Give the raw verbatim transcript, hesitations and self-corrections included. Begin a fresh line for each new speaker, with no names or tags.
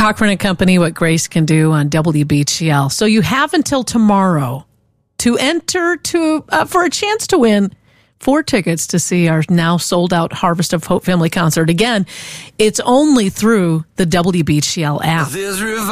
Cochran and Company, What Grace Can Do on W B G L. So you have until tomorrow to enter to uh, for a chance to win four tickets to see our now sold-out Harvest of Hope Family concert. Again, it's only through the W B G L app.